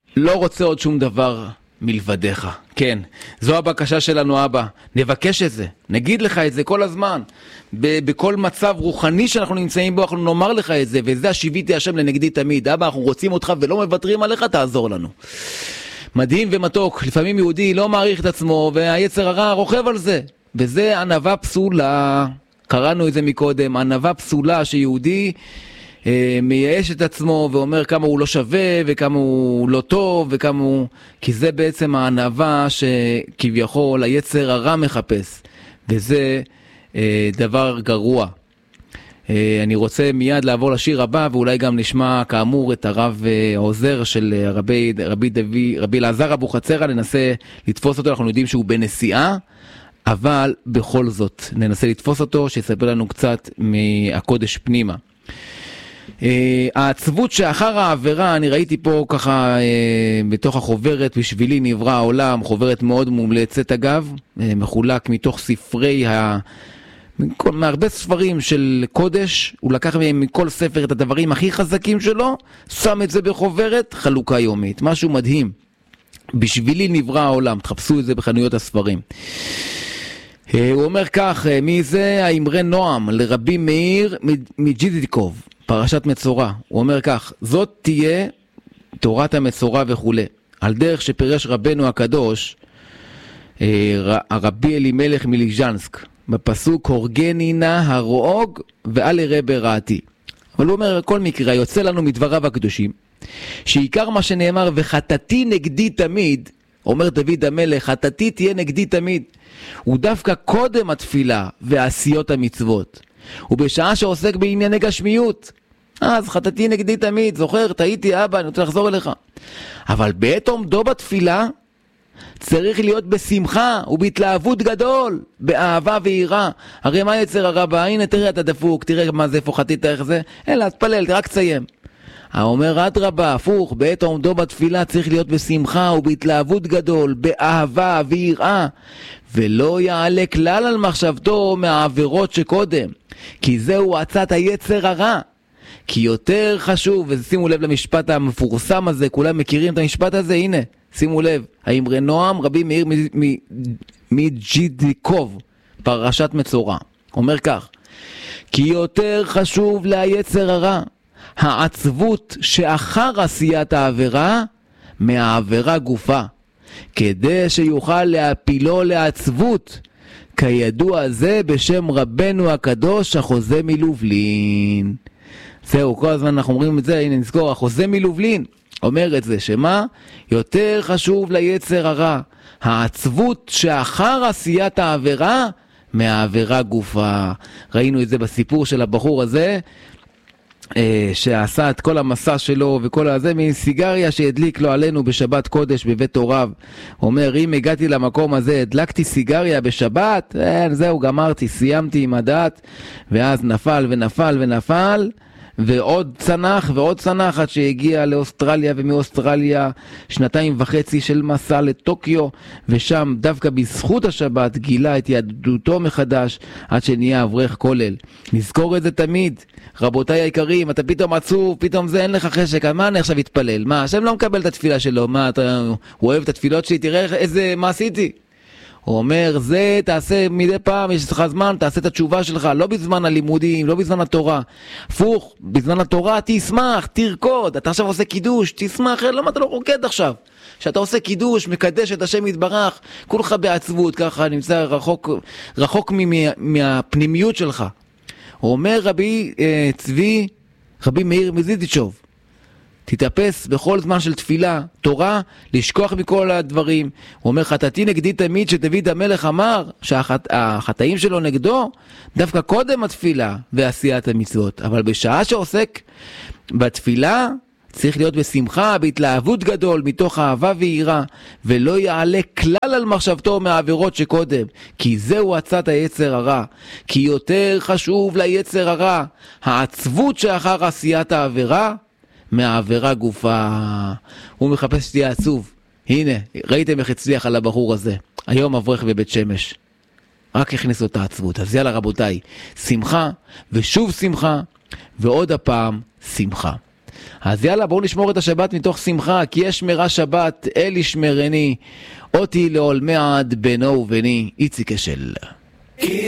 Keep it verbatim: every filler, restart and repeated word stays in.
לא רוצה עוד שום דבר מלבדיך. כן, זו הבקשה שלנו, אבא. נבקש את זה, נגיד לך את זה כל הזמן. ב- בכל מצב רוחני שאנחנו נמצאים בו, אנחנו נאמר לך את זה, וזה השיביתי השם לנגדי תמיד. אבא, אנחנו רוצים אותך ולא מוותרים עליך, תעזור לנו. מדהים ומתוק. לפעמים יהודי לא מעריך את עצמו, והיצר הרע רוכב על זה. וזה ענווה פסולה. קראנו את זה מקודם, ענווה פסולה שיהודי אה, מייאש את עצמו ואומר כמה הוא לא שווה וכמה הוא לא טוב וכמה הוא... כי זה בעצם הענווה שכביכול היצר הרע מחפש. וזה אה, דבר גרוע. אה, אני רוצה מיד לעבור לשיר הבא, ואולי גם נשמע כאמור את הרב אה, עוזר של רבי, רבי, דבי, רבי אלעזר אבוחצירא, ננסה לתפוס אותו, אנחנו יודעים שהוא בנסיעה, אבל בכל זאת ננסה לתפוס אותו, שיספר לנו קצת מהקודש פנימה. Uh, העצבות שאחר העבירה, אני ראיתי פה ככה uh, בתוך החוברת, בשבילי נברא העולם, חוברת מאוד מומלצת אגב, uh, מחולק מתוך ספרי, ה... מכל, מהרבה ספרים של קודש, הוא לקח מכל ספר את הדברים הכי חזקים שלו, שם את זה בחוברת, חלוקה יומית, משהו מדהים. בשבילי נברא העולם, תחפשו את זה בחנויות הספרים. הוא אומר כך, מי זה? האמרי נועם לרבי מאיר מג'ידידקוב, פרשת מצורע. הוא אומר כך, זאת תהיה תורת המצורע וכו'. על דרך שפירש רבנו הקדוש, הרבי אלימלך מליז'נסק, בפסוק הורגני נא הרוג ואל ירא ברעתי. אבל הוא אומר, כל מקרה יוצא לנו מדבריו הקדושים, שעיקר מה שנאמר, וחטאתי נגדי תמיד, אומר דוד המלך, חטאתי תהיה נגדי תמיד, הוא דווקא קודם התפילה ועשיות המצוות. ובשעה שעוסק בענייני גשמיות, אז חטאתי נגדי תמיד, זוכר, טעיתי אבא, אני רוצה לחזור אליך. אבל בעת עומדו בתפילה, צריך להיות בשמחה ובהתלהבות גדול, באהבה ויראה. הרי מה יצר הרע בא? הנה תראה אתה דפוק, תראה מה זה, איפה חטאת, איך זה, אלא תפלל, רק תסיים. האומר אדרבה, הפוך, בעת עומדו בתפילה צריך להיות בשמחה ובהתלהבות גדול, באהבה ויראה, ולא יעלה כלל על מחשבתו מהעבירות שקודם, כי זהו עצת היצר הרע. כי יותר חשוב, ושימו לב למשפט המפורסם הזה, כולם מכירים את המשפט הזה, הנה, שימו לב, האמרי נועם רבי מאיר מג'ידיקוב, פרשת מצורע, אומר כך, כי יותר חשוב ליצר הרע העצבות שאחר עשיית העבירה מהעבירה גופה, כדי שיוכל להפילו לעצבות, כידוע זה בשם רבנו הקדוש החוזה מלובלין. זהו, כל הזמן אנחנו אומרים את זה, הנה נזכור, החוזה מלובלין אומר את זה, שמה? יותר חשוב ליצר הרע העצבות שאחר עשיית העבירה מהעבירה גופה. ראינו את זה בסיפור של הבחור הזה, שעשה את כל המסע שלו וכל הזה מסיגריה שהדליק לו עלינו בשבת קודש בבית הוריו. אומר, אם הגעתי למקום הזה, הדלקתי סיגריה בשבת, אין, זהו, גמרתי, סיימתי עם הדת, ואז נפל ונפל ונפל, ועוד צנח ועוד צנח עד שהגיע לאוסטרליה, ומאוסטרליה שנתיים וחצי של מסע לטוקיו, ושם דווקא בזכות השבת גילה את יהדותו מחדש עד שנהיה אברך כולל. נזכור את זה תמיד, רבותיי היקרים, אתה פתאום עצוב, פתאום זה אין לך חשק, מה אני עכשיו אתפלל? מה, השם לא מקבל את התפילה שלו, מה, אתה, הוא אוהב את התפילות שלי, תראה איזה, מה עשיתי? הוא אומר, זה תעשה מדי פעם, יש לך זמן, תעשה את התשובה שלך, לא בזמן הלימודים, לא בזמן התורה. הפוך, בזמן התורה תשמח, תרקוד, אתה עכשיו עושה קידוש, תשמח, למה אתה לא רוקד עכשיו? שאתה עושה קידוש, מקדש את השם יתברך, כולך בעצבות, ככה נמצא רחוק, רחוק מה, מהפנימיות שלך. הוא אומר רבי אה, צבי, רבי מאיר מזידיצ'וב, תתאפס בכל זמן של תפילה, תורה, לשכוח מכל הדברים. הוא אומר, חטאתי נגדי תמיד, שדוד המלך אמר שהחטאים שלו נגדו, דווקא קודם התפילה ועשיית המצוות. אבל בשעה שעוסק בתפילה, צריך להיות בשמחה, בהתלהבות גדול, מתוך אהבה ויראה, ולא יעלה כלל על מחשבתו מהעבירות שקודם, כי זהו עצת היצר הרע. כי יותר חשוב ליצר הרע העצבות שאחר עשיית העבירה, מהעבירה גופה. הוא מחפש שתהיה עצוב. הנה, ראיתם איך הצליח על הבחור הזה. היום אברך בבית שמש. רק הכניסו את העצבות. אז יאללה רבותיי, שמחה ושוב שמחה, ועוד הפעם שמחה. אז יאללה, בואו נשמור את השבת מתוך שמחה, כי יש שמרה שבת, אל ישמרני, אותי לעולמי עד בינו וביני, איציק אשל.